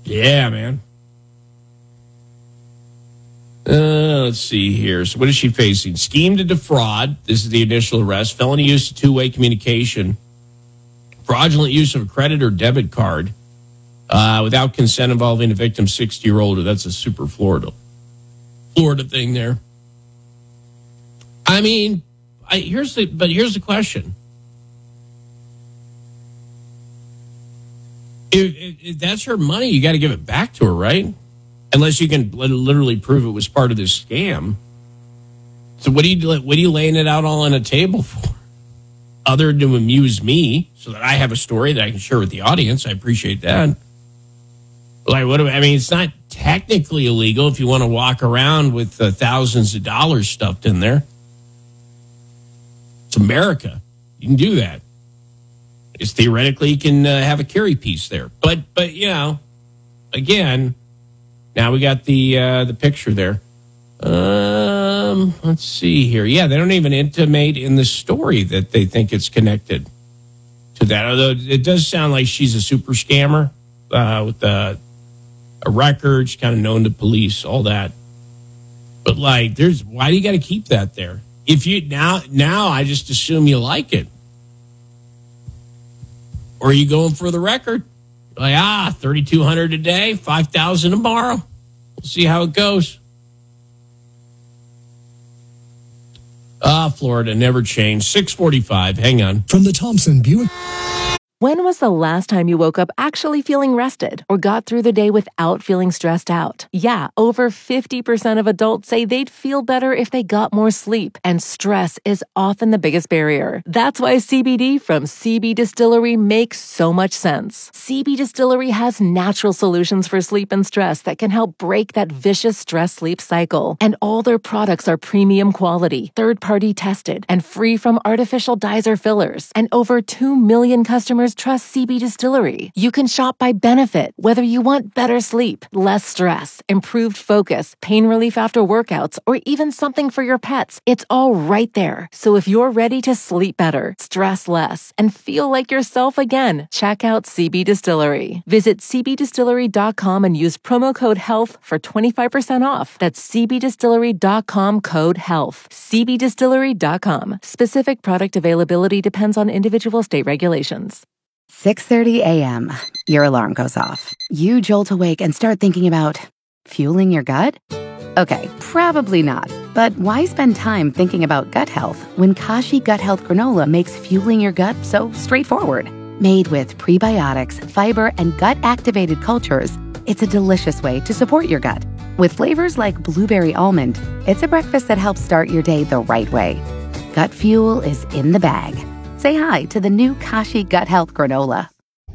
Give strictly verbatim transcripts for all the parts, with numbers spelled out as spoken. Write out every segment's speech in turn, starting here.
Yeah, man. Uh, let's see here. So what is she facing? Scheme to defraud. This is the initial arrest. Felony use of two-way communication. Fraudulent use of a credit or debit card uh, without consent involving a victim sixty or older. That's a super Florida, Florida thing there. I mean, I, here's the but here's the question. If, if, if that's her money, you got to give it back to her, right? Unless you can literally prove it was part of this scam. So what are you what are you laying it out all on a table for? Other than to amuse me, so that I have a story that I can share with the audience. I appreciate that. Like, what do I mean? It's not technically illegal if you want to walk around with uh, thousands of dollars stuffed in there. It's America. You can do that. It's theoretically you can uh, have a carry piece there, but but you know, again. Now we got the uh, the picture there. Um, let's see here. Yeah, they don't even intimate in the story that they think it's connected to that. Although it does sound like she's a super scammer uh, with a, a record. She's kind of known to police, all that. But like, there's why do you got to keep that there? If you now now I just assume you like it, or are you going for the record? Like, ah, thirty-two hundred a day, five thousand tomorrow. We'll see how it goes. Ah, Florida never changed. six forty-five. Hang on. From the Thompson Buick. When was the last time you woke up actually feeling rested or got through the day without feeling stressed out? Yeah, over fifty percent of adults say they'd feel better if they got more sleep, and stress is often the biggest barrier. That's why C B D from C B Distillery makes so much sense. C B Distillery has natural solutions for sleep and stress that can help break that vicious stress-sleep cycle. And all their products are premium quality, third-party tested, and free from artificial dyes or fillers. And over two million customers trust C B Distillery. You can shop by benefit, whether you want better sleep, less stress, improved focus, pain relief after workouts, or even something for your pets. It's all right there. So if you're ready to sleep better, stress less, and feel like yourself again, check out C B Distillery. Visit c b distillery dot com and use promo code HEALTH for twenty-five percent off. That's c b distillery dot com code HEALTH. c b distillery dot com. Specific product availability depends on individual state regulations. six thirty a.m. Your alarm goes off. You jolt awake and start thinking about fueling your gut? Okay, probably not. But why spend time thinking about gut health when Kashi Gut Health Granola makes fueling your gut so straightforward? Made with prebiotics, fiber, and gut-activated cultures, it's a delicious way to support your gut. With flavors like blueberry almond, it's a breakfast that helps start your day the right way. Gut fuel is in the bag. Say hi to the new Kashi Gut Health Granola.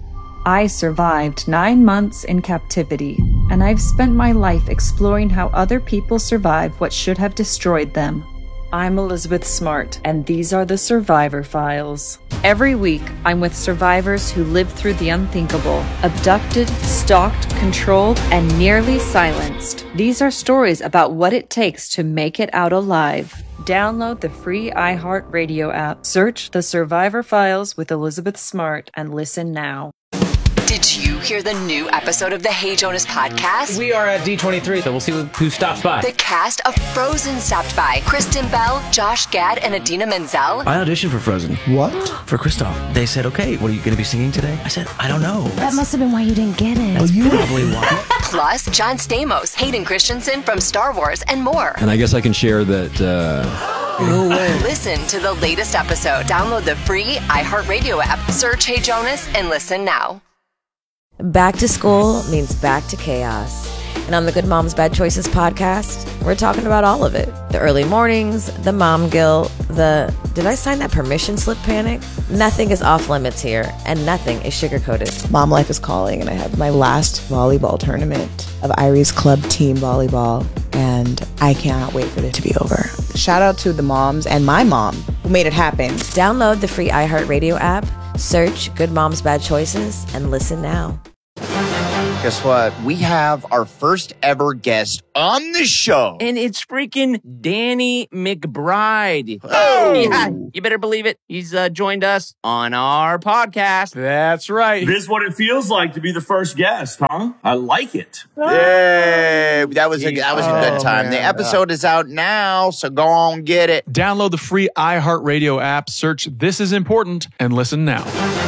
I survived nine months in captivity, and I've spent my life exploring how other people survived what should have destroyed them. I'm Elizabeth Smart, and these are the Survivor Files. Every week, I'm with survivors who lived through the unthinkable, abducted, stalked, controlled, and nearly silenced. These are stories about what it takes to make it out alive. Download the free iHeartRadio app, search The Survivor Files with Elizabeth Smart, and listen now. Did you hear the new episode of the Hey Jonas podcast? We are at D twenty-three, so we'll see who stops by. The cast of Frozen stopped by. Kristen Bell, Josh Gad, and Idina Menzel. I auditioned for Frozen. What? For Kristoff. They said, okay, what are you going to be singing today? I said, I don't know. That must have been why you didn't get it. That's well, probably why. Plus, John Stamos, Hayden Christensen from Star Wars, and more. And I guess I can share that... Uh... No way. Listen to the latest episode. Download the free iHeartRadio app. Search Hey Jonas and listen now. Back to school means back to chaos. And on the Good Moms Bad Choices podcast, we're talking about all of it. The early mornings, the mom guilt, the did I sign that permission slip panic? Nothing is off limits here, and nothing is sugar-coated. Mom life is calling, and I have my last volleyball tournament of Irie's club team volleyball, and I cannot wait for it to be over. Shout out to the moms and my mom who made it happen. Download the free iHeartRadio app, search Good Moms Bad Choices, and listen now. Guess what? We have our first ever guest on the show. And it's freaking Danny McBride. Oh. Yeah, you better believe it. He's uh, joined us on our podcast. That's right. This is what it feels like to be the first guest, huh? I like it. Yay! That was a, that was a good Oh, time. man. The episode is out now, so go on get it. Download the free iHeartRadio app, search This Is Important, and listen now.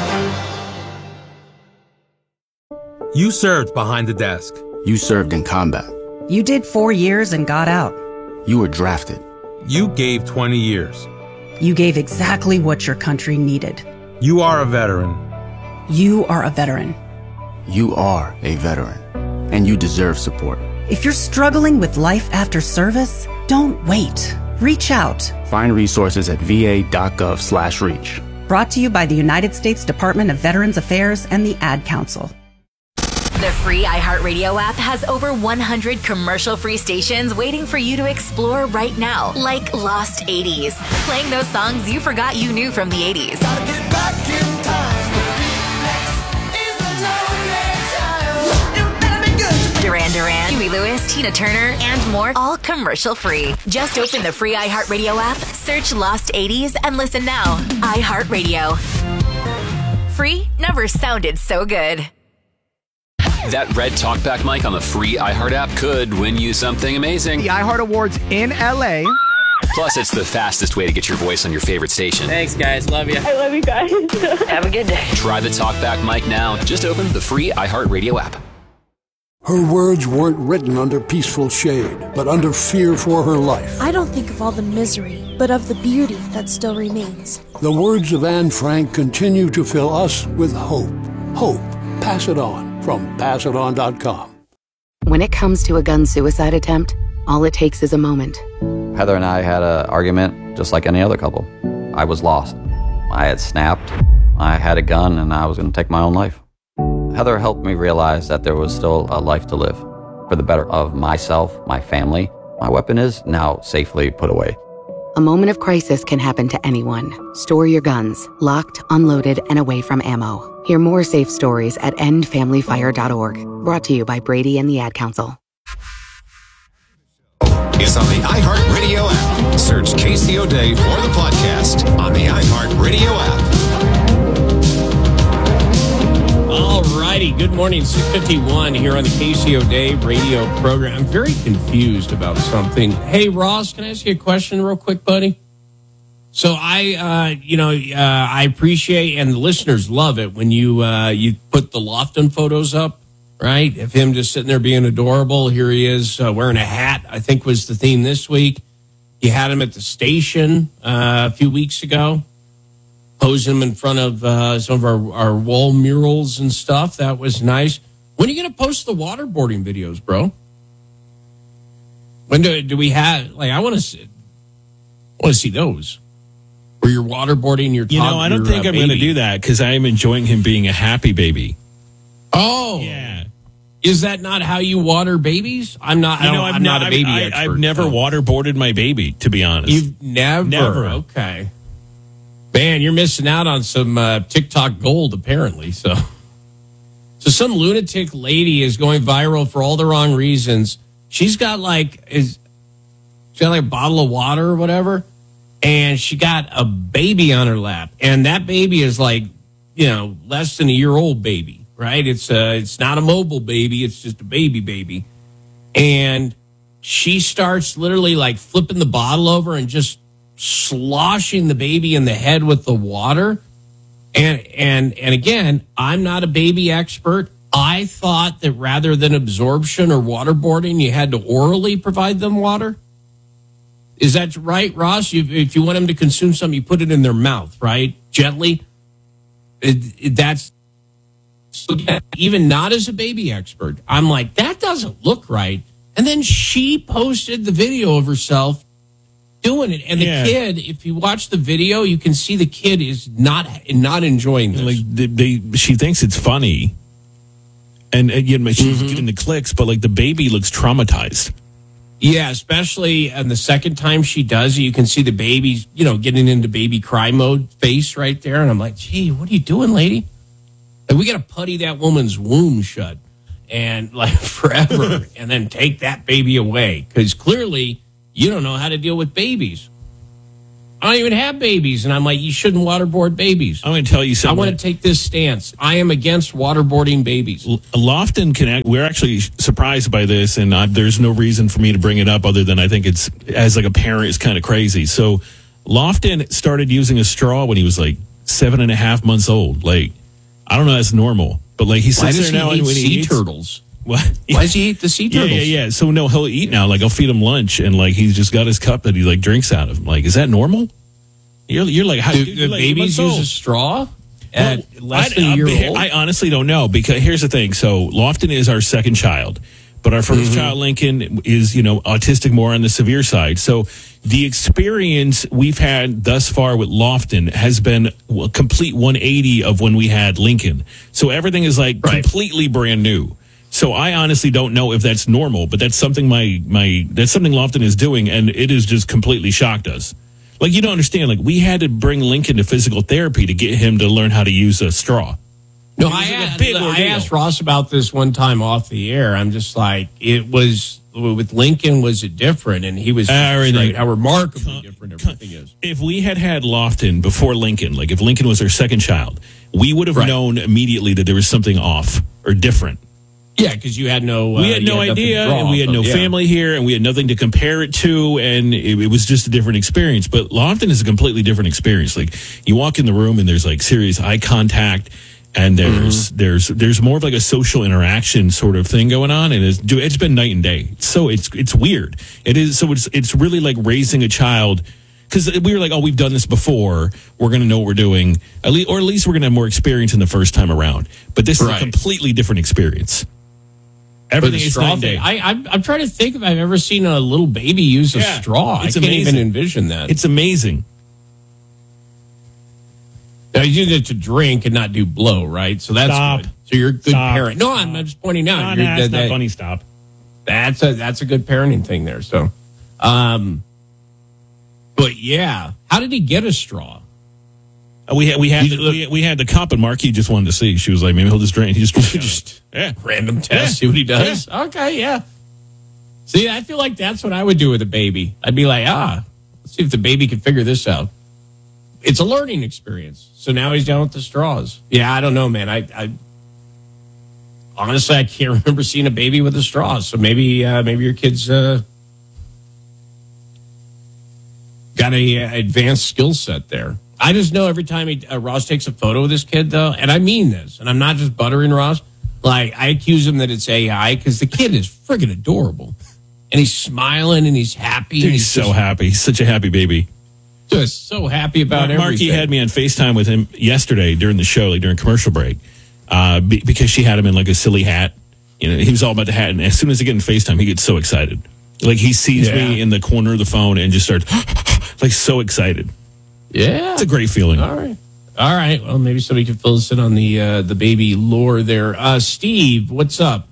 You served behind the desk. You served in combat. You did four years and got out. You were drafted. You gave twenty years. You gave exactly what your country needed. You are a veteran. You are a veteran. You are a veteran, and you deserve support. If you're struggling with life after service, don't wait. Reach out. Find resources at va.gov slash reach. Brought to you by the United States Department of Veterans Affairs and the Ad Council. The free iHeartRadio app has over one hundred commercial-free stations waiting for you to explore right now, like Lost eighties, playing those songs you forgot you knew from the eighties. Duran Duran, Huey Lewis, Tina Turner, and more, all commercial-free. Just open the free iHeartRadio app, search Lost eighties, and listen now. iHeartRadio. Free never sounded so good. That red talkback mic on the free iHeart app could win you something amazing. The iHeart Awards in L A. Plus, it's the fastest way to get your voice on your favorite station. Thanks, guys. Love you. I love you guys. Have a good day. Try the talkback mic now. Just open the free iHeartRadio app. Her words weren't written under peaceful shade, but under fear for her life. I don't think of all the misery, but of the beauty that still remains. The words of Anne Frank continue to fill us with hope. Hope. Pass it on. From pass it on dot com. When it comes to a gun suicide attempt, all it takes is a moment. Heather and I had an argument just like any other couple. I was lost. I had snapped. I had a gun and I was going to take my own life. Heather helped me realize that there was still a life to live for the better of myself, my family. My weapon is now safely put away. A moment of crisis can happen to anyone. Store your guns, locked, unloaded, and away from ammo. Hear more safe stories at end family fire dot org. Brought to you by Brady and the Ad Council. Is on the iHeartRadio app. Search K C O Day for the podcast on the iHeartRadio app. All righty. Good morning. six fifty-one here on the K C O Day radio program. I'm very confused about something. Hey, Ross, can I ask you a question real quick, buddy? So I, uh, you know, uh, I appreciate, and the listeners love it when you uh, you put the Lofton photos up, right? Of him just sitting there being adorable. Here he is uh, wearing a hat, I think was the theme this week. You had him at the station uh, a few weeks ago, posing him in front of uh, some of our, our wall murals and stuff. That was nice. When are you going to post the waterboarding videos, bro? When do, do we have, like, I want to see, I want to see those. Where you're waterboarding your top, You know, I don't your, think uh, I'm going to baby. do that because I am enjoying him being a happy baby. Oh. Yeah. Is that not how you water babies? I'm not, I You don't, know, I've I'm not ne- a baby I, expert. I've never so. waterboarded my baby, to be honest. You've never? Never. Okay. Man, you're missing out on some uh, TikTok gold, apparently. So, so some lunatic lady is going viral for all the wrong reasons. She's got like is she got like a bottle of water or whatever, and she got a baby on her lap, and that baby is like, you know, less than a year old baby, right? It's uh, it's not a mobile baby; it's just a baby baby, and she starts literally like flipping the bottle over and just sloshing the baby in the head with the water. And and and again, I'm not a baby expert. I thought that rather than absorption or waterboarding, you had to orally provide them water. Is that right, Ross? You, if you want them to consume something, you put it in their mouth, right? Gently. It, it, that's so yeah, even not as a baby expert. I'm like, that doesn't look right. And then she posted the video of herself doing it, and the Yeah. kid, if you watch the video, you can see the kid is not not enjoying this. Like they, they, she thinks it's funny, and, and you know, she's Mm-hmm. getting the clicks, but like the baby looks traumatized. Yeah, especially and the second time she does it, you can see the baby's, you know, getting into baby cry mode face right there, and I'm like, gee, what are you doing, lady? Like, we got to putty that woman's womb shut. and like forever and then take that baby away. Because clearly you don't know how to deal with babies. I don't even have babies. And I'm like, you shouldn't waterboard babies. I'm going to tell you something. I want to take this stance. I am against waterboarding babies. Lofton Connect, we're actually surprised by this, and uh, there's no reason for me to bring it up other than I think it's, as like a parent, it's kind of crazy. So Lofton started using a straw when he was like seven and a half months old. Like, I don't know, that's normal. But like he sits Why does there he now eat and when he sea eats, turtles? What? Why does he eat the sea Yeah, turtles? yeah, yeah. So no, he'll eat now. Like I'll feed him lunch, and like he's just got his cup that he like drinks out of. Like, is that normal? You're, you're like, how do dude, the you're like babies eight months use a old. straw at Well, less I, than a I- year old? I honestly don't know, because here's the thing. So Lofton is our second child, but our 1st Mm-hmm. child, Lincoln, is, you know, autistic, more on the severe side. So the experience we've had thus far with Lofton has been a complete one eighty of when we had Lincoln. So everything is like Right. completely brand new. So I honestly don't know if that's normal, but that's something my my that's something Lofton is doing, and it has just completely shocked us. Like, you don't understand. Like, we had to bring Lincoln to physical therapy to get him to learn how to use a straw. No, It was I, like a asked, big I ordeal. asked Ross about this one time off the air. I'm just like, it was with Lincoln, was it different? And he was Everything. straight, how remarkably different everything is. If we had had Lofton before Lincoln, like if Lincoln was our second child, we would have Right. known immediately that there was something off or different. Yeah, because you had no, uh, We had you no nothing to idea, draw and we had off no of, yeah. family here, and we had nothing to compare it to, and it, it was just a different experience. But Lofton is a completely different experience. Like, you walk in the room, and there's like serious eye contact, and there's Mm-hmm. there's there's more of like a social interaction sort of thing going on, and it's dude, it's been night and day. So it's it's weird. It is so it's it's really like raising a child. Because we were like, oh, we've done this before. We're going to know what we're doing, at least, or at least we're going to have more experience in the first time around. But this Right. is a completely different experience. But Everything the is straw night and thing, day. I, I'm, I'm trying to think if I've ever seen a little baby use a Yeah, straw. I it's can't amazing. even envision that. It's amazing. Now, you do it to drink and not do blow, right? So that's Stop. good. So you're a good Stop. parent. No, I'm, I'm just pointing out. No, You're- nah, it's that- not that- funny. Stop. That's a that's a good parenting thing there. So, um, but yeah, how did he get a straw? Uh, We had we had You- the, we, we had the cup, and Marky just wanted to see. She was like, maybe he'll just drink. He just Just yeah. random test, Yeah. see what he does. Okay, yeah. See, I feel like that's what I would do with a baby. I'd be like, ah, let's see if the baby can figure this out. It's a learning experience. So now he's down with the straws. Yeah, I don't know, man. I, I honestly, I can't remember seeing a baby with a straw. So maybe, uh, maybe your kid's uh, got a uh, advanced skill set there. I just know every time he, uh, Ross takes a photo of this kid, though, and I mean this, and I'm not just buttering Ross. Like, I accuse him that it's A I because the kid is friggin' adorable, and he's smiling and he's happy. Dude, and he's so just, happy. He's such a happy baby. just so happy about Marky everything. had me on FaceTime with him yesterday during the show, like during commercial break, uh, be, because she had him in like a silly hat. You know, he was all about the hat, and as soon as I get in FaceTime, he gets so excited. Like, he sees Yeah. me in the corner of the phone and just starts like so excited. Yeah, It's a great feeling. All right. All right. Well, maybe somebody can fill us in on the uh, the baby lore there. Uh, Steve, what's up?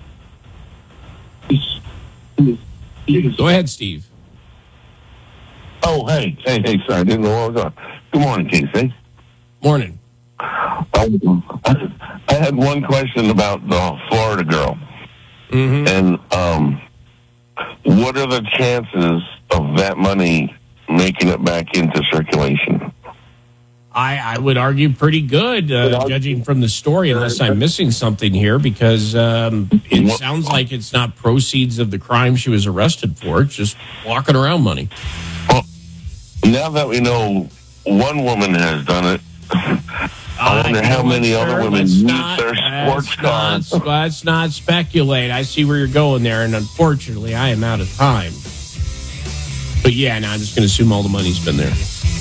Go ahead, Steve. Oh, hey, hey, hey, sorry, I didn't know what was on. Good morning, Casey. Morning. Um, I had one question about the Florida girl. Mm-hmm. And um, what are the chances of that money making it back into circulation? I, I would argue pretty good, uh, judging from the story, unless I'm missing something here, because um, it sounds like it's not proceeds of the crime she was arrested for. It's just walking around money. Well, now that we know one woman has done it, I wonder Uh, how you know many what, other sir? women Let's use not- their sports let's cars. Not, let's not speculate. I see where you're going there, and unfortunately, I am out of time. But yeah, now I'm just going to assume all the money's been there.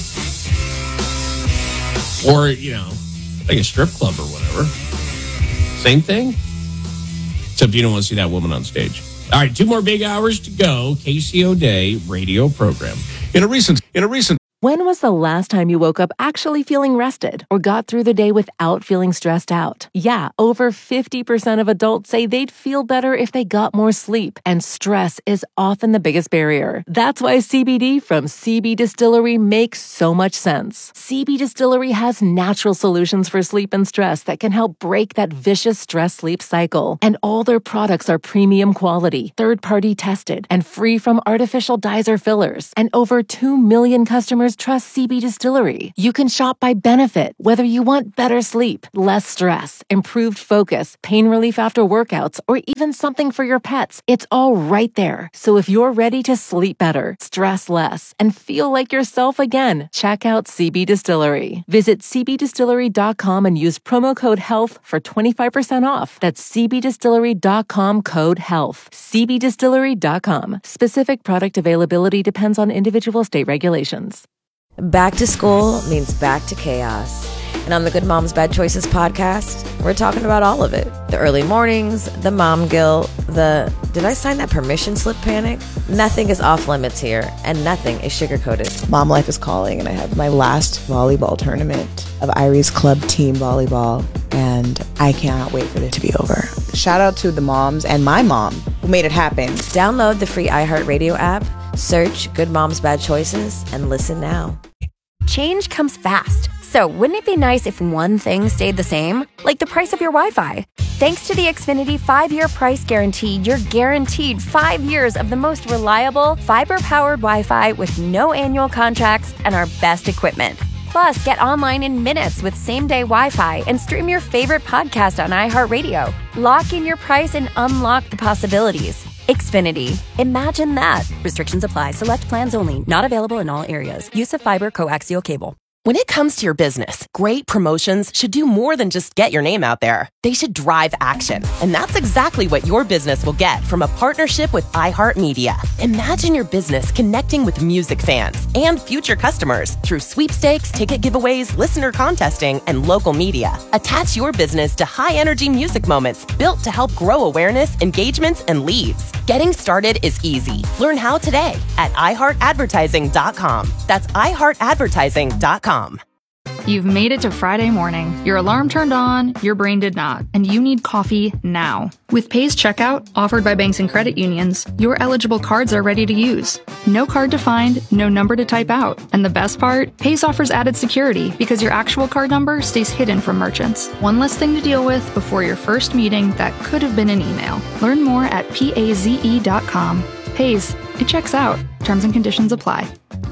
Or, you know, like a strip club or whatever. Same thing. Except you don't want to see that woman on stage. All right, two more big hours to go. K C O Day radio program. In a recent in a recent When was the last time you woke up actually feeling rested or got through the day without feeling stressed out? Yeah, over fifty percent of adults say they'd feel better if they got more sleep, and stress is often the biggest barrier. That's why C B D from C B Distillery makes so much sense. C B Distillery has natural solutions for sleep and stress that can help break that vicious stress-sleep cycle. And all their products are premium quality, third-party tested, and free from artificial dyes or fillers. And over two million customers trust C B Distillery. You can shop by benefit, whether you want better sleep, less stress, improved focus, pain relief after workouts, or even something for your pets. It's all right there. So if you're ready to sleep better, stress less, and feel like yourself again, check out C B Distillery. Visit c b distillery dot com and use promo code HEALTH for twenty-five percent off. That's c b distillery dot com code HEALTH. c b distillery dot com. Specific product availability depends on individual state regulations. Back to school means back to chaos. And on the Good Moms Bad Choices podcast, we're talking about all of it. The early mornings, the mom guilt, the did I sign that permission slip panic? Nothing is off limits here, and nothing is sugar-coated. Mom life is calling, and I have my last volleyball tournament of Iris Club Team Volleyball, and I cannot wait for it to be over. Shout out to the moms and my mom who made it happen. Download the free iHeartRadio app, search Good Moms Bad Choices, and listen now. Change comes fast. So wouldn't it be nice if one thing stayed the same? Like the price of your Wi-Fi. Thanks to the Xfinity five-year price guarantee, you're guaranteed five years of the most reliable, fiber-powered Wi-Fi with no annual contracts and our best equipment. Plus, get online in minutes with same-day Wi-Fi and stream your favorite podcast on iHeartRadio. Lock in your price and unlock the possibilities. Xfinity. Imagine that. Restrictions apply. Select plans only. Not available in all areas. Use of fiber coaxial cable. When it comes to your business, great promotions should do more than just get your name out there. They should drive action. And that's exactly what your business will get from a partnership with iHeartMedia. Imagine your business connecting with music fans and future customers through sweepstakes, ticket giveaways, listener contesting, and local media. Attach your business to high-energy music moments built to help grow awareness, engagements, and leads. Getting started is easy. Learn how today at i heart advertising dot com. That's i heart advertising dot com. You've made it to Friday morning. Your alarm turned on, your brain did not, and you need coffee now. With Paze Checkout, offered by banks and credit unions, your eligible cards are ready to use. No card to find, no number to type out. And the best part? Paze offers added security because your actual card number stays hidden from merchants. One less thing to deal with before your first meeting that could have been an email. Learn more at paze dot com. Paze, it checks out. Terms and conditions apply.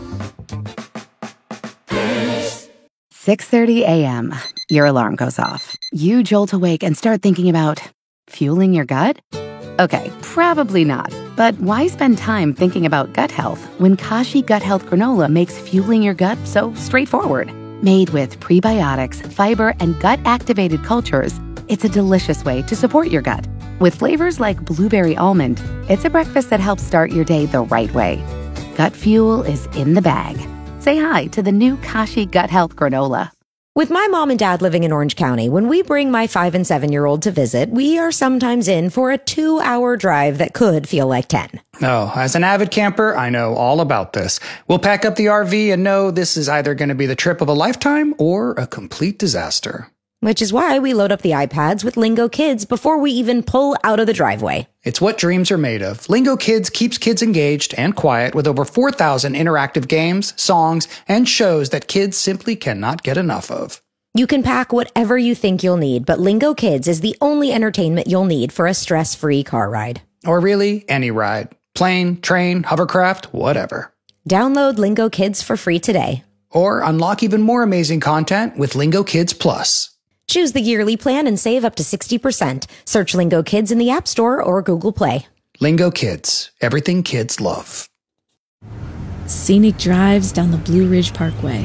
six thirty a.m. Your alarm goes off. You jolt awake and start thinking about fueling your gut? Okay, probably not. But why spend time thinking about gut health when Kashi Gut Health Granola makes fueling your gut so straightforward? Made with prebiotics, fiber, and gut-activated cultures, it's a delicious way to support your gut. With flavors like blueberry almond, it's a breakfast that helps start your day the right way. Gut fuel is in the bag. Say hi to the new Kashi Gut Health Granola. With my mom and dad living in Orange County, when we bring my five and seven year old to visit, we are sometimes in for a two hour drive that could feel like ten. Oh, as an avid camper, I know all about this. We'll pack up the R V and know this is either going to be the trip of a lifetime or a complete disaster. Which is why we load up the iPads with Lingo Kids before we even pull out of the driveway. It's what dreams are made of. Lingo Kids keeps kids engaged and quiet with over four thousand interactive games, songs, and shows that kids simply cannot get enough of. You can pack whatever you think you'll need, but Lingo Kids is the only entertainment you'll need for a stress-free car ride. Or really, any ride. Plane, train, hovercraft, whatever. Download Lingo Kids for free today. Or unlock even more amazing content with Lingo Kids Plus. Choose the yearly plan and save up to sixty percent. Search Lingo Kids in the App Store or Google Play. Lingo Kids. Everything kids love. Scenic drives down the Blue Ridge Parkway.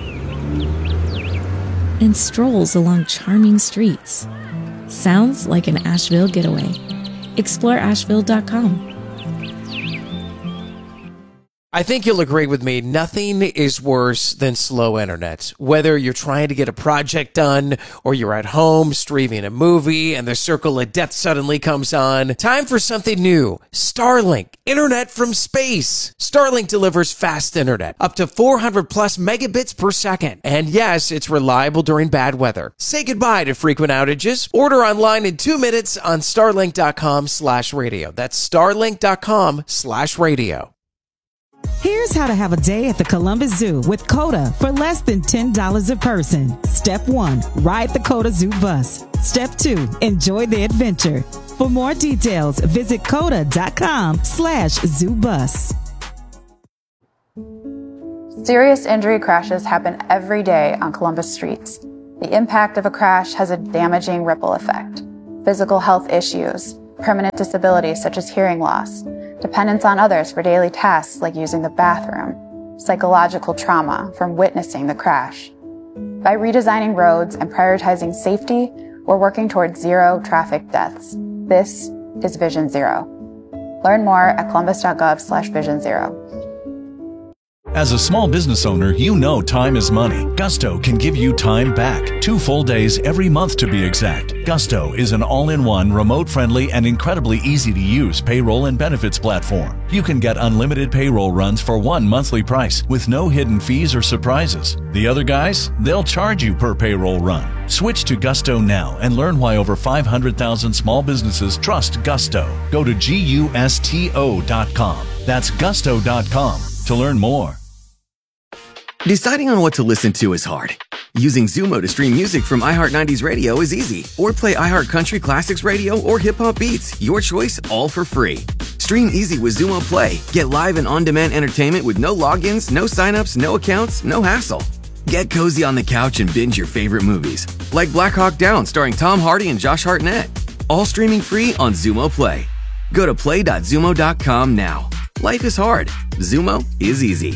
And strolls along charming streets. Sounds like an Asheville getaway. explore asheville dot com. I think you'll agree with me. Nothing is worse than slow internet. Whether you're trying to get a project done or you're at home streaming a movie and the circle of death suddenly comes on. Time for something new. Starlink. Internet from space. Starlink delivers fast internet. Up to four hundred plus megabits per second. And yes, it's reliable during bad weather. Say goodbye to frequent outages. Order online in two minutes on starlink.com slash radio. That's starlink.com slash radio. Here's how to have a day at the Columbus Zoo with CODA for less than ten dollars a person. Step one, ride the CODA Zoo bus. Step two, enjoy the adventure. For more details, visit coda.com slash zoo bus. Serious injury crashes happen every day on Columbus streets. The impact of a crash has a damaging ripple effect. Physical health issues, permanent disabilities such as hearing loss, dependence on others for daily tasks like using the bathroom, psychological trauma from witnessing the crash. By redesigning roads and prioritizing safety, we're working towards zero traffic deaths. This is Vision Zero. Learn more at columbus.gov slash vision zero. As a small business owner, you know time is money. Gusto can give you time back. Two full days every month to be exact. Gusto is an all-in-one, remote-friendly, and incredibly easy-to-use payroll and benefits platform. You can get unlimited payroll runs for one monthly price with no hidden fees or surprises. The other guys, they'll charge you per payroll run. Switch to Gusto now and learn why over five hundred thousand small businesses trust Gusto. Go to gusto dot com. That's gusto dot com to learn more. Deciding on what to listen to is hard. Using Zumo to stream music from iHeart nineties Radio is easy. Or play iHeart Country Classics Radio or Hip Hop Beats. Your choice, all for free. Stream easy with Zumo Play. Get live and on-demand entertainment with no logins, no signups, no accounts, no hassle. Get cozy on the couch and binge your favorite movies. Like Black Hawk Down starring Tom Hardy and Josh Hartnett. All streaming free on Zumo Play. Go to play dot zumo dot com now. Life is hard. Zumo is easy.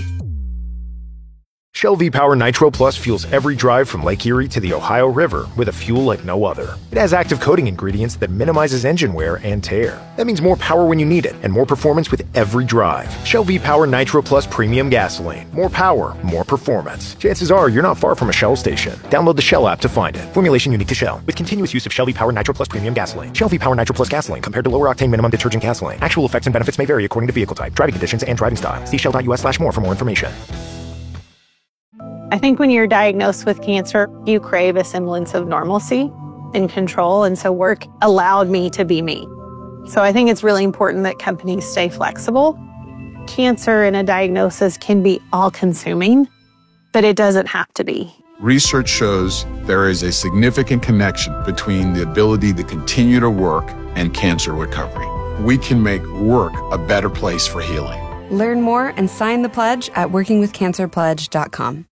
Shell V-Power Nitro Plus fuels every drive from Lake Erie to the Ohio River with a fuel like no other. It has active coating ingredients that minimizes engine wear and tear. That means more power when you need it and more performance with every drive. Shell V-Power Nitro Plus Premium Gasoline. More power, more performance. Chances are you're not far from a Shell station. Download the Shell app to find it. Formulation unique to Shell. With continuous use of Shell V-Power Nitro Plus Premium Gasoline. Shell V-Power Nitro Plus Gasoline compared to lower octane minimum detergent gasoline. Actual effects and benefits may vary according to vehicle type, driving conditions, and driving style. See shell.us slash more for more information. I think when you're diagnosed with cancer, you crave a semblance of normalcy and control. And so work allowed me to be me. So I think it's really important that companies stay flexible. Cancer and a diagnosis can be all-consuming, but it doesn't have to be. Research shows there is a significant connection between the ability to continue to work and cancer recovery. We can make work a better place for healing. Learn more and sign the pledge at working with cancer pledge dot com.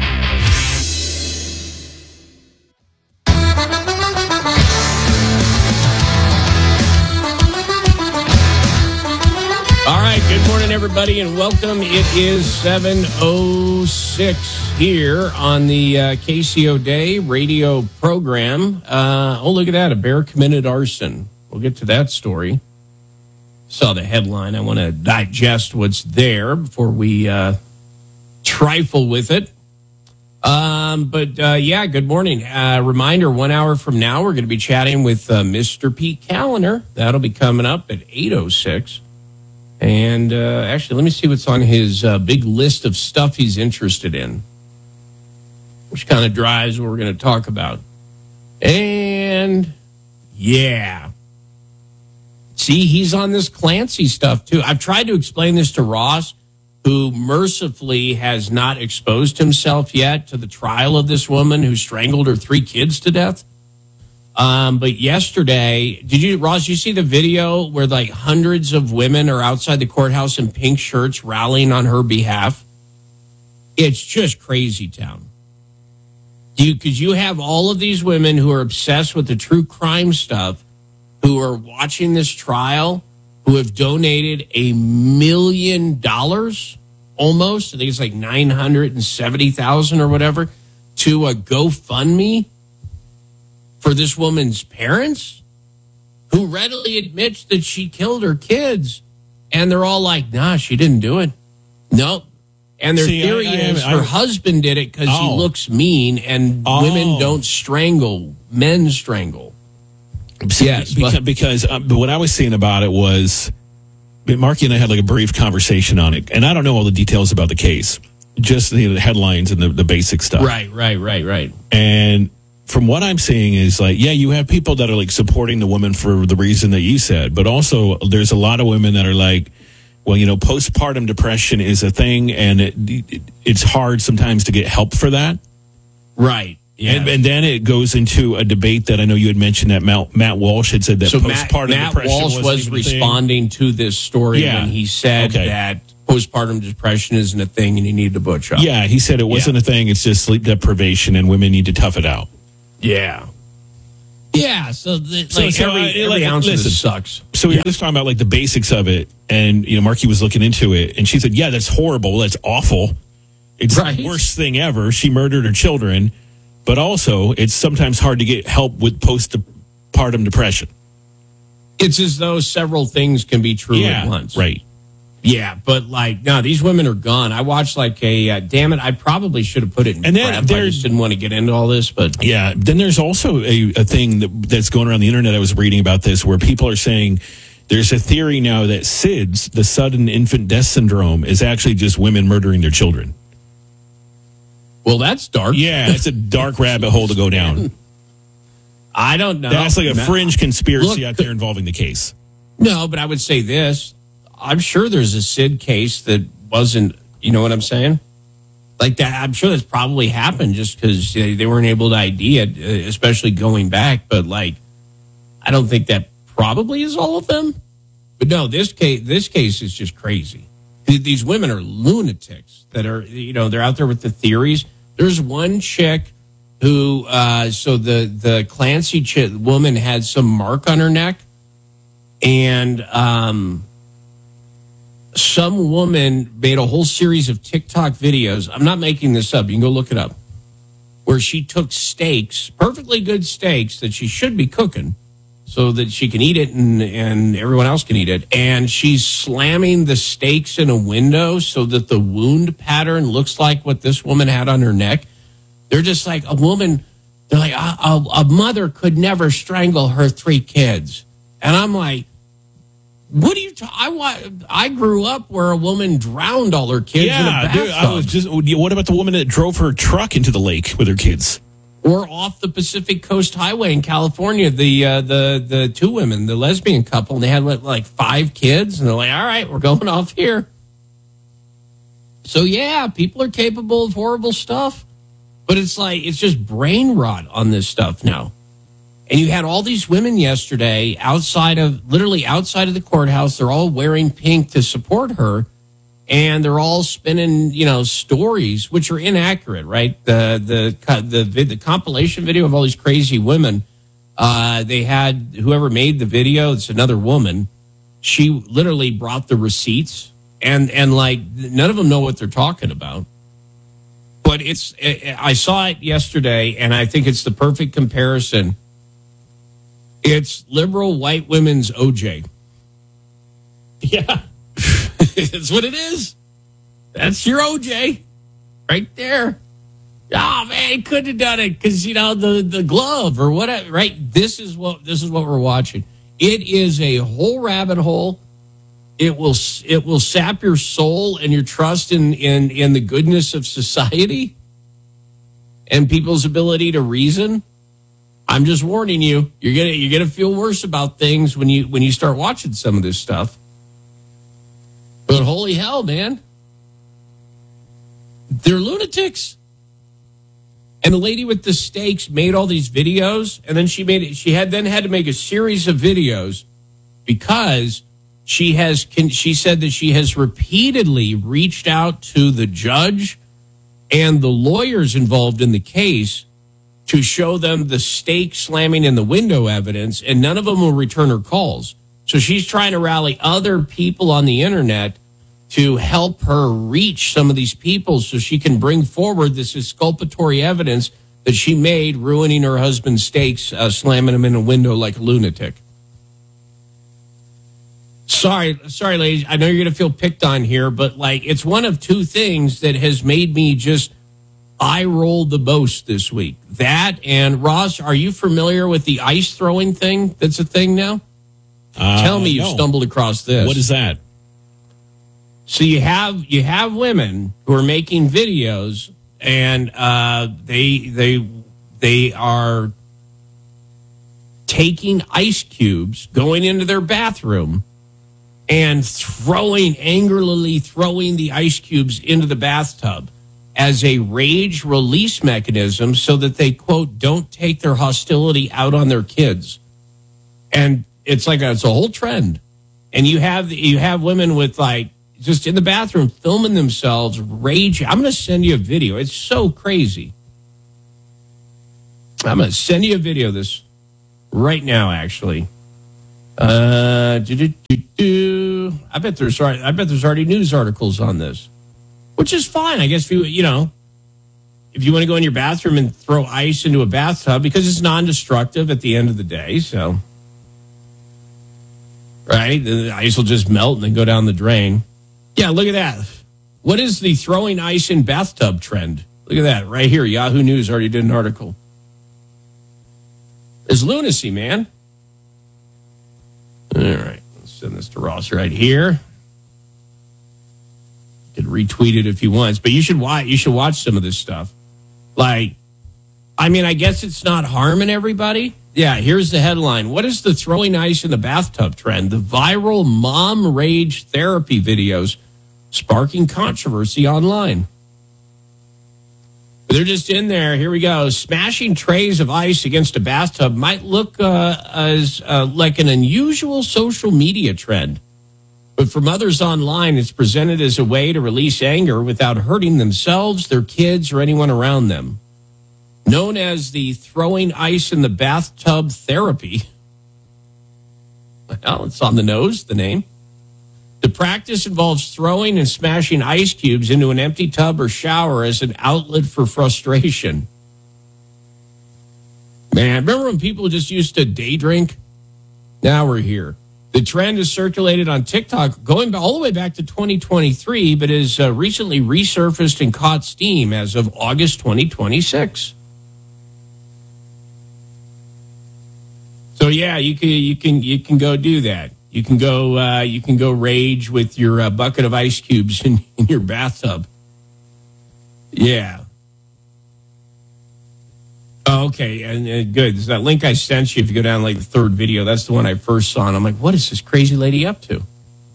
All right, good morning, everybody, and welcome. It is seven oh six here on the uh, K C O Day radio program. Uh, oh, look at that, a bear committed arson. We'll get to that story. Saw the headline. I want to digest what's there before we uh, trifle with it. Um, but, uh, yeah, good morning. Uh, reminder, one hour from now, we're going to be chatting with uh, Mister Pete Callender. That'll be coming up at eight oh six. And uh, actually, let me see what's on his uh, big list of stuff he's interested in, which kind of drives what we're going to talk about. And, yeah. See, he's on this Clancy stuff, too. I've tried to explain this to Ross, who mercifully has not exposed himself yet to the trial of this woman who strangled her three kids to death. Um, but yesterday, did you, Ross, you see the video where like hundreds of women are outside the courthouse in pink shirts rallying on her behalf? It's just crazy town. You, because you have all of these women who are obsessed with the true crime stuff, who are watching this trial, who have donated a million dollars almost, I think it's like nine hundred seventy thousand or whatever, to a GoFundMe for this woman's parents, who readily admits that she killed her kids. And they're all like, nah, she didn't do it. Nope. And their See, theory I- I- is I- her husband did it because Oh. he looks mean, and Oh. women don't strangle, men strangle. Yes, because, but- because um, what I was saying about it was, Marky and I had like a brief conversation on it, and I don't know all the details about the case, just the, the headlines and the, the basic stuff. Right, right, right, right. And from what I'm seeing is like, yeah, you have people that are like supporting the woman for the reason that you said, but also there's a lot of women that are like, well, you know, postpartum depression is a thing, and it, it, it's hard sometimes to get help for that. Right. Yeah. And, and then it goes into a debate that I know you had mentioned that Matt, Matt Walsh had said that So Matt, postpartum Matt depression Walsh wasn't was even a thing. responding to this story Yeah. when he said Okay. that postpartum depression isn't a thing and you need to butch up. Yeah, he said it wasn't Yeah. a thing. It's just sleep deprivation, and women need to tough it out. Yeah. Yeah, so, the, So- like so every, I- every like, ounce listen, of this sucks. So we were just talking about like the basics of it, and you know, Marky was looking into it, and she said, "Yeah, that's horrible. That's awful. It's Right. the worst thing ever. She murdered her children, but also it's sometimes hard to get help with postpartum depression." It's as though several things can be true Yeah, at once. right. Yeah, but like, no, these women are gone. I watched like a, uh, damn it, I probably should have put it in And then prep. I there's- just didn't want to get into all this, but Yeah. Then there's also a, a thing that, that's going around the internet. I was reading about this where people are saying there's a theory now that S I D S, the sudden infant death syndrome, is actually just women murdering their children. well, that's dark. Yeah, it's a dark rabbit hole to go down. I don't know. That's like a No. fringe conspiracy Look, out there involving the case. No, but I would say this. I'm sure there's a S I D case that wasn't, you know what I'm saying? Like that, I'm sure that's probably happened just because they, they weren't able to I D it, uh, especially going back. But like, I don't think that probably is all of them. But no, this case, this case is just crazy. Th- These women are lunatics that are, you know, they're out there with the theories. There's one chick who, uh, so the the Clancy chick, woman had some mark on her neck, and um. some woman made a whole series of TikTok videos. I'm not making this up. You can go look it up. Where she took steaks, perfectly good steaks that she should be cooking so that she can eat it and, and everyone else can eat it. And she's slamming the steaks in a window so that the wound pattern looks like what this woman had on her neck. They're just like a woman. They're like, a, a, a mother could never strangle her three kids. And I'm like, what do you? Ta- I wa- I grew up where a woman drowned all her kids in a Yeah, bathtub, dude, I was just. What about the woman that drove her truck into the lake with her kids? or off the Pacific Coast Highway in California. The uh, the the two women, the lesbian couple, and they had what, like five kids, and they're like, "All right, we're going off here." So yeah, people are capable of horrible stuff, but it's like it's just brain rot on this stuff now. And you had all these women yesterday outside of, literally outside of the courthouse. They're all wearing pink to support her. And they're all spinning, you know, stories, which are inaccurate, right? The, the, the, the, the compilation video of all these crazy women. Uh, they had whoever made the video. It's another woman. She literally brought the receipts and, and like none of them know what they're talking about. But it's, I saw it yesterday and I think it's the perfect comparison. It's liberal white women's O J. Yeah. That's what it is. That's your O J right there. Oh man, he couldn't have done it because, you know, the, the glove or whatever, right? This is what, this is what we're watching. It is a whole rabbit hole. It will, it will sap your soul and your trust in, in, in the goodness of society and people's ability to reason. I'm just warning you. You're gonna you're gonna feel worse about things when you when you start watching some of this stuff. But holy hell, man, they're lunatics. And the lady with the stakes made all these videos, and then she made it. She had then had to make a series of videos because she has. She said that she has repeatedly reached out to the judge and the lawyers involved in the case to show them the stake slamming in the window evidence, and none of them will return her calls. So she's trying to rally other people on the internet to help her reach some of these people so she can bring forward this exculpatory evidence that she made, ruining her husband's stakes, uh, slamming him in a window like a lunatic. So Sorry, sorry, ladies. I know you're going to feel picked on here, but like it's one of two things that has made me just eye roll the most this week. That and Ross, are you familiar with the ice throwing thing? That's a thing now. Uh, Tell me you no. stumbled across this. What is that? So you have you have women who are making videos, and uh, they they they are taking ice cubes, going into their bathroom, and throwing angrily throwing the ice cubes into the bathtub as a rage release mechanism, so that they quote don't take their hostility out on their kids. And it's like a, it's a whole trend. And you have you have women with like. Just in the bathroom, filming themselves, raging. I'm going to send you a video. It's so crazy. I'm going to send you a video of this right now, actually. Uh, do-do-do-do. I bet there's I bet there's already news articles on this, which is fine. I guess if you you know, if you want to go in your bathroom and throw ice into a bathtub because it's non-destructive at the end of the day, so right, the ice will just melt and then go down the drain. Yeah, look at that. What is the throwing ice in bathtub trend? Look at that right here. Yahoo News already did an article. It's lunacy, man. All right, let's send this to Ross right here. You can retweet it if he wants, but you should watch. You should watch some of this stuff. Like, I mean, I guess it's not harming everybody. Yeah, here's the headline. What is the throwing ice in the bathtub trend? The viral mom rage therapy videos sparking controversy online. They're just in there. Here we go. Smashing trays of ice against a bathtub might look uh, as uh, like an unusual social media trend. But for mothers online, it's presented as a way to release anger without hurting themselves, their kids, or anyone around them. Known as the throwing ice in the bathtub therapy. Well, it's on the nose, the name. The practice involves throwing and smashing ice cubes into an empty tub or shower as an outlet for frustration. Man, remember when people just used to day drink? Now we're here. The trend is circulated on TikTok going all the way back to twenty twenty-three, but has uh, recently resurfaced and caught steam as of August twenty twenty-six. So yeah, you can you can you can go do that. You can go uh, you can go rage with your uh, bucket of ice cubes in, in your bathtub. Yeah. Oh, okay, and uh, good. There's that link I sent you. If you go down like the third video, that's the one I first saw, and I'm like, what is this crazy lady up to?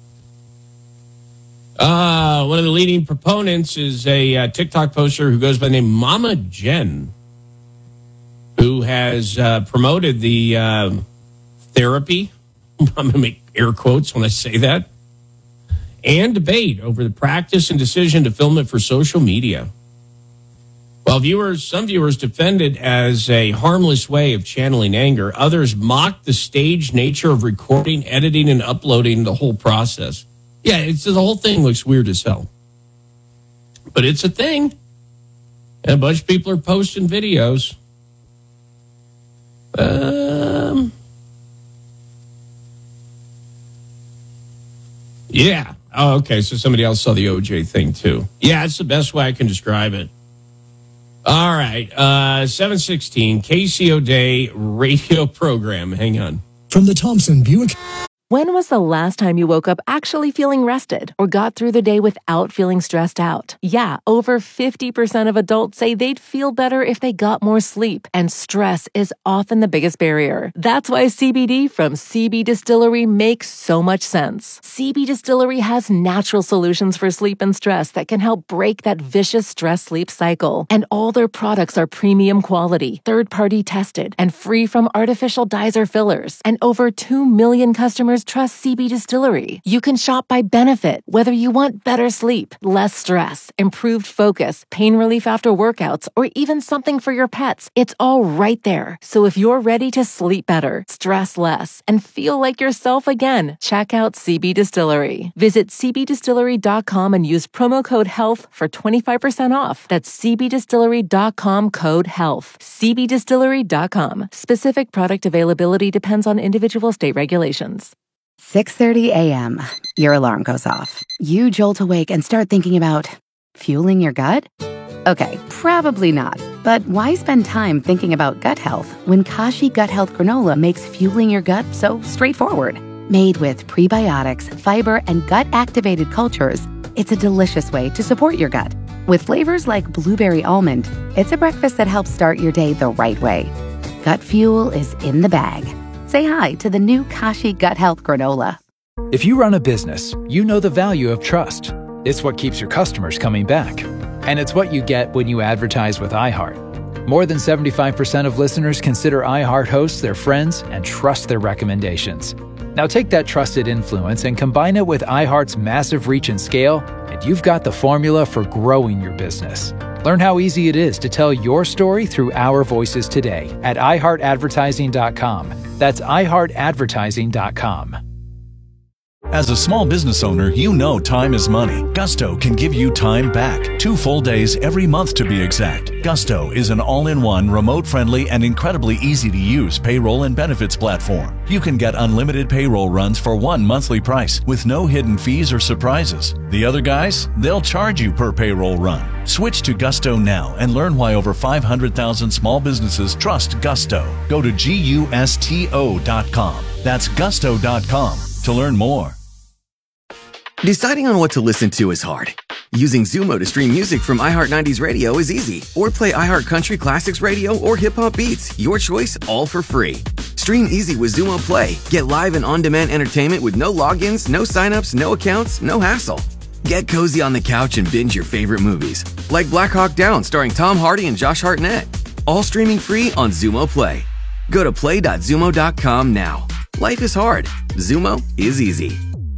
Uh, one of the leading proponents is a uh, TikTok poster who goes by the name Mama Jen, who has uh, promoted the uh, therapy. I'm going to make air quotes when I say that. And debate over the practice and decision to film it for social media. While viewers, some viewers defend it as a harmless way of channeling anger, others mock the staged nature of recording, editing, and uploading the whole process. Yeah, it's the whole thing looks weird as hell. But it's a thing. And a bunch of people are posting videos. Um... Yeah. Oh, okay. So somebody else saw the O J thing too. Yeah, it's the best way I can describe it. All right. Uh, seven sixteen K C O Day radio program. Hang on. From the Thompson Buick. When was the last time you woke up actually feeling rested or got through the day without feeling stressed out? Yeah, over fifty percent of adults say they'd feel better if they got more sleep, and stress is often the biggest barrier. That's why C B D from C B Distillery makes so much sense. C B Distillery has natural solutions for sleep and stress that can help break that vicious stress-sleep cycle. And all their products are premium quality, third-party tested, and free from artificial dyes or fillers. And over two million customers trust C B Distillery. You can shop by benefit, whether you want better sleep, less stress, improved focus, pain relief after workouts, or even something for your pets. It's all right there. So if you're ready to sleep better, stress less, and feel like yourself again, check out C B Distillery. Visit c b distillery dot com and use promo code HEALTH for twenty-five percent off. That's c b distillery dot com code HEALTH. c b distillery dot com. Specific product availability depends on individual state regulations. six thirty a.m. Your alarm goes off. You jolt awake and start thinking about fueling your gut? Okay, probably not. But why spend time thinking about gut health when Kashi Gut Health Granola makes fueling your gut so straightforward? Made with prebiotics, fiber, and gut-activated cultures, it's a delicious way to support your gut. With flavors like blueberry almond, it's a breakfast that helps start your day the right way. Gut fuel is in the bag. Say hi to the new Kashi Gut Health Granola. If you run a business, you know the value of trust. It's what keeps your customers coming back. And it's what you get when you advertise with iHeart. More than seventy-five percent of listeners consider iHeart hosts their friends and trust their recommendations. Now take that trusted influence and combine it with iHeart's massive reach and scale, and you've got the formula for growing your business. Learn how easy it is to tell your story through our voices today at i heart advertising dot com. That's i heart advertising dot com. As a small business owner, you know time is money. Gusto can give you time back. Two full days every month to be exact. Gusto is an all-in-one, remote-friendly, and incredibly easy-to-use payroll and benefits platform. You can get unlimited payroll runs for one monthly price with no hidden fees or surprises. The other guys, they'll charge you per payroll run. Switch to Gusto now and learn why over five hundred thousand small businesses trust Gusto. Go to gusto dot com. That's gusto dot com to learn more. Deciding on what to listen to is hard. Using Zumo to stream music from iHeart nineties Radio is easy. Or play iHeart Country Classics Radio or Hip Hop Beats. Your choice, all for free. Stream easy with Zumo Play. Get live and on-demand entertainment with no logins, no signups, no accounts, no hassle. Get cozy on the couch and binge your favorite movies. Like Black Hawk Down starring Tom Hardy and Josh Hartnett. All streaming free on Zumo Play. Go to play dot zumo dot com now. Life is hard. Zumo is easy.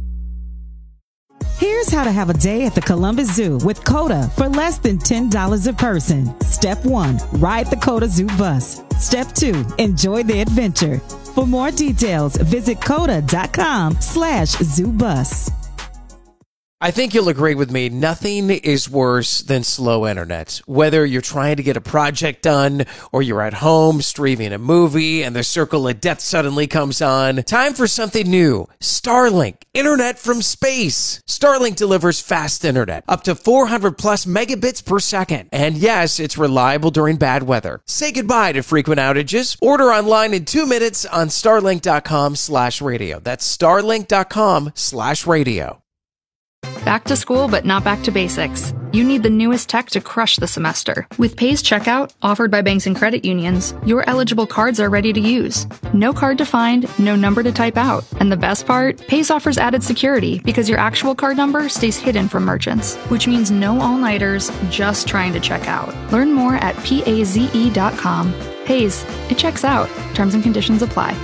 Here's how to have a day at the Columbus Zoo with Coda for less than ten dollars a person. Step one, ride the Coda Zoo bus. Step two, enjoy the adventure. For more details, visit coda dot com slash zoo bus. I think you'll agree with me. Nothing is worse than slow internet. Whether you're trying to get a project done or you're at home streaming a movie and the circle of death suddenly comes on, time for something new. Starlink, internet from space. Starlink delivers fast internet, up to four hundred plus megabits per second. And yes, it's reliable during bad weather. Say goodbye to frequent outages. Order online in two minutes on starlink dot com slash radio. That's starlink dot com slash radio. Back to school, but not back to basics. You need the newest tech to crush the semester. With Pays Checkout, offered by banks and credit unions, your eligible cards are ready to use. No card to find, no number to type out. And the best part? Pays offers added security because your actual card number stays hidden from merchants, which means no all-nighters just trying to check out. Learn more at paze dot com. Pays, it checks out. Terms and conditions apply.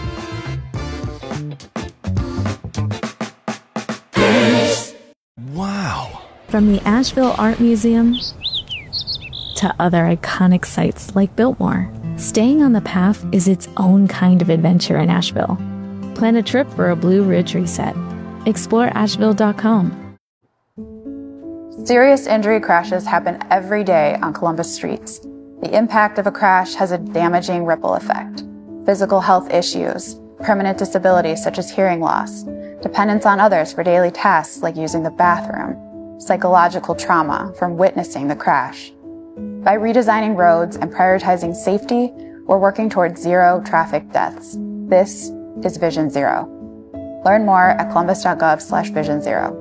Wow. From the Asheville Art Museum to other iconic sites like Biltmore, staying on the path is its own kind of adventure in Asheville. Plan a trip for a Blue Ridge reset. Explore asheville dot com. Serious injury crashes happen every day on Columbus streets. The impact of a crash has a damaging ripple effect. Physical health issues, permanent disabilities such as hearing loss, dependence on others for daily tasks like using the bathroom, psychological trauma from witnessing the crash. By redesigning roads and prioritizing safety, we're working towards zero traffic deaths. This is Vision Zero. Learn more at columbus dot gov slash vision zero.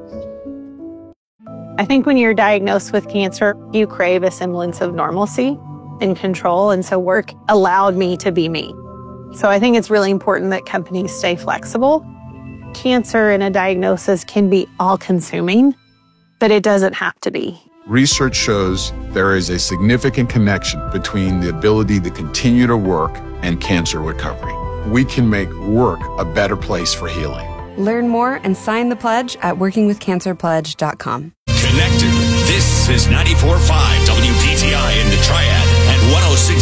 I think when you're diagnosed with cancer, you crave a semblance of normalcy and control, and so work allowed me to be me. So I think it's really important that companies stay flexible. Cancer and a diagnosis can be all-consuming, but it doesn't have to be. Research shows there is a significant connection between the ability to continue to work and cancer recovery. We can make work a better place for healing. Learn more and sign the pledge at working with cancer pledge dot com. Connected. This is ninety-four point five W P T I in the Triad and one oh six